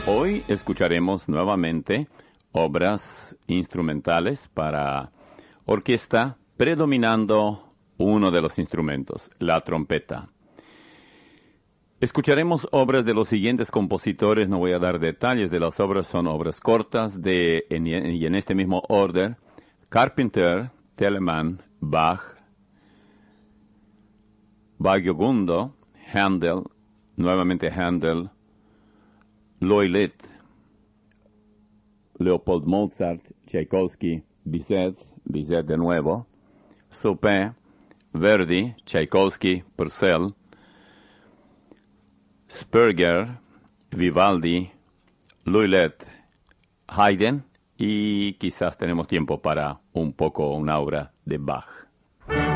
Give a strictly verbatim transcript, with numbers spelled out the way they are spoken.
Hoy escucharemos nuevamente obras instrumentales para orquesta, predominando uno de los instrumentos, la trompeta. Escucharemos obras de los siguientes compositores, no voy a dar detalles de las obras, son obras cortas de, en, y en este mismo orden: Carpenter, Telemann, Bach, Böggegundo, Händel, nuevamente Händel, Liolet, Leopold Mozart, Tchaikovsky, Bizet, Bizet de nuevo, Chopin, Verdi, Tchaikovsky, Purcell, Sperger, Vivaldi, Liolet, Haydn, y quizás tenemos tiempo para un poco una obra de Bach.